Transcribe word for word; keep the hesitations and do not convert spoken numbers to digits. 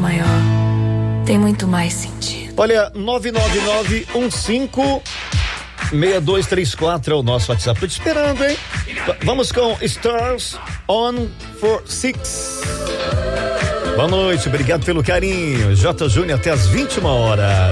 maior, tem muito mais sentido. Olha, nove nove nove um cinco seis dois três quatro é o nosso WhatsApp. Tô te esperando, hein? Vamos com Stars on for Six. Boa noite, obrigado pelo carinho. J. Júnior até as vinte e uma horas.